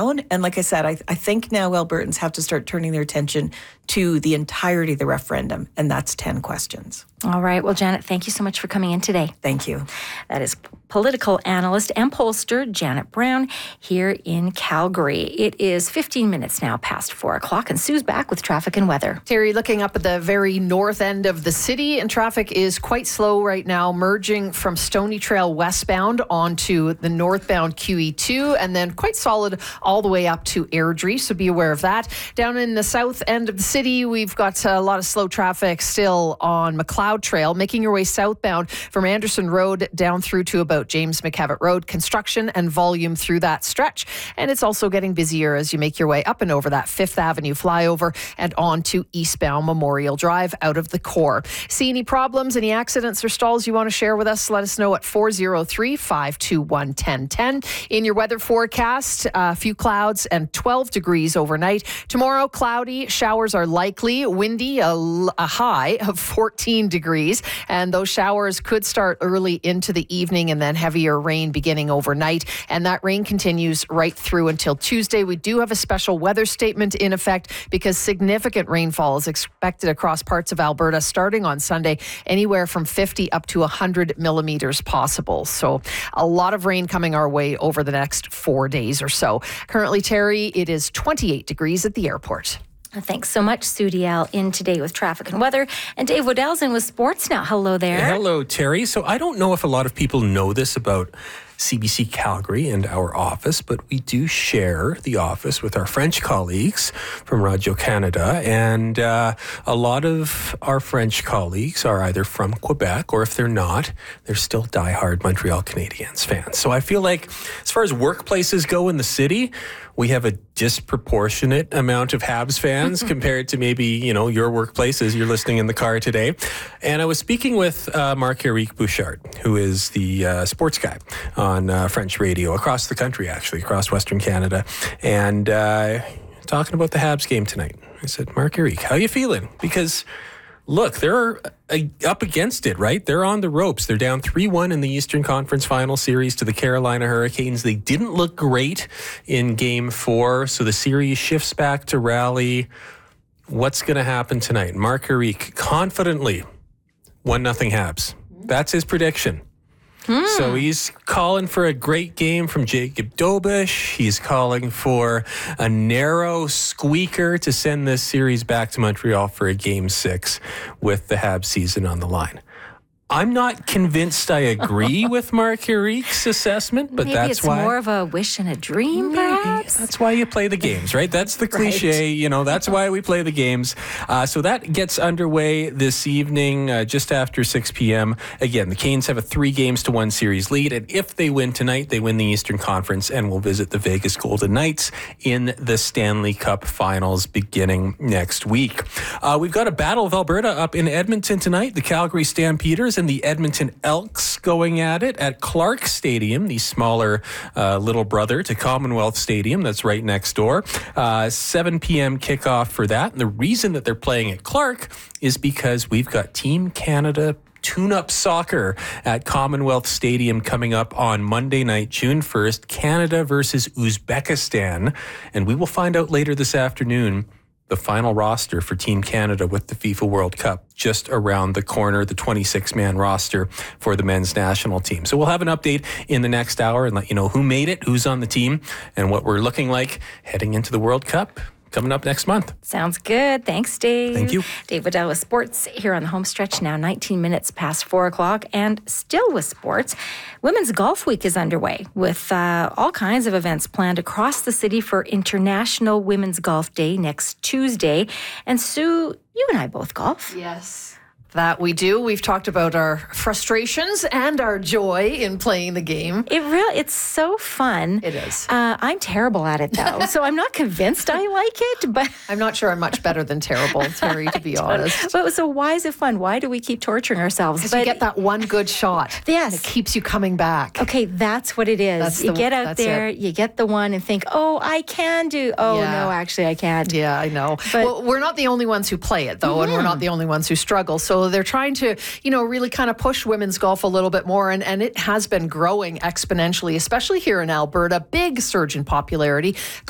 down. And like I said, I think now Albertans have to start turning their attention to the entirety of the referendum, and that's 10 questions. All right. Well, Janet, thank you so much for coming in today. Thank you. That is political analyst and pollster Janet Brown here in Calgary. It is 15 minutes now past 4 o'clock, and Sue's back with traffic and weather. Terry, looking up at the very north end of the city, and traffic is quite slow right now, merging from Stony Trail westbound onto the northbound QE2, and then quite solid all the way up to Airdrie, so be aware of that. Down in the south end of the city, we've got a lot of slow traffic still on McLeod Trail, making your way southbound from Anderson Road down through to about James McKevitt Road. Construction and volume through that stretch, and it's also getting busier as you make your way up and over that 5th Avenue flyover and on to eastbound Memorial Drive out of the core. See any problems, any accidents or stalls you want to share with us? Let us know at 403-521-1010. In your weather forecast, a few clouds and 12 degrees overnight. Tomorrow, cloudy, showers are likely, windy, a high of 14 degrees, and those showers could start early into the evening and then heavier rain beginning overnight, and that rain continues right through until Tuesday. We do have a special weather statement in effect because significant rainfall is expected across parts of Alberta starting on Sunday, anywhere from 50 up to 100 millimeters possible. So a lot of rain coming our way over the next 4 days or so. Currently, Terry, it is 28 degrees at the airport. Thanks so much, Sue Dial, in today with traffic and weather. And Dave Waddell's in with sports now. Hello there. Hello, Terry. So I don't know if a lot of people know this about CBC Calgary and our office, but we do share the office with our French colleagues from Radio Canada. And a lot of our French colleagues are either from Quebec, or if they're not, they're still diehard Montreal Canadiens fans. So I feel like as far as workplaces go in the city, we have a disproportionate amount of Habs fans compared to maybe, your workplace as you're listening in the car today. And I was speaking with Marc-Éric Bouchard, who is the sports guy on French radio across the country, actually, across Western Canada. And talking about the Habs game tonight. I said, Marc-Éric, how you feeling? Because look, they're up against it, right? They're on the ropes. They're down 3-1 in the Eastern Conference Final Series to the Carolina Hurricanes. They didn't look great in Game 4, so the series shifts back to rally. What's going to happen tonight? Marc-Éric confidently 1-0 Habs. That's his prediction. So he's calling for a great game from Jacob Dobish. He's calling for a narrow squeaker to send this series back to Montreal for a Game 6 with the Habs season on the line. I'm not convinced I agree with Marc-Éric's assessment, but maybe that's why... Maybe it's more of a wish and a dream, perhaps? That's why you play the games, right? That's the cliche, that's why we play the games. So that gets underway this evening, just after 6 p.m. Again, the Canes have a 3-1 series lead, and if they win tonight, they win the Eastern Conference and will visit the Vegas Golden Knights in the Stanley Cup Finals beginning next week. We've got a Battle of Alberta up in Edmonton tonight. The Calgary Stampeders and the Edmonton Elks going at it at Clark Stadium, the smaller little brother to Commonwealth Stadium that's right next door. 7 p.m. kickoff for that. And the reason that they're playing at Clark is because we've got Team Canada tune-up soccer at Commonwealth Stadium coming up on Monday night, June 1st, Canada versus Uzbekistan. And we will find out later this afternoon the final roster for Team Canada with the FIFA World Cup just around the corner, the 26-man roster for the men's national team. So we'll have an update in the next hour and let you know who made it, who's on the team, and what we're looking like heading into the World Cup coming up next month. Sounds good. Thanks, Dave. Thank you. Dave Waddell with sports here on the home stretch now, 19 minutes past 4 o'clock. And still with sports, Women's Golf Week is underway with all kinds of events planned across the city for International Women's Golf Day next Tuesday. And Sue, you and I both golf. Yes. That we do. We've talked about our frustrations and our joy in playing the game. It's so fun. It is. I'm terrible at it though, so I'm not convinced I like it. But I'm not sure I'm much better than terrible, Terry, to be honest. But so why is it fun? Why do we keep torturing ourselves? Because you get that one good shot. Yes, and it keeps you coming back. Okay, that's what it is. You get out there, you get the one, and think, "Oh, I can do." Oh no, actually, I can't. Yeah, I know. But well, we're not the only ones who play it though, and we're not the only ones who struggle. So they're trying to, really kind of push women's golf a little bit more. And it has been growing exponentially, especially here in Alberta. Big surge in popularity.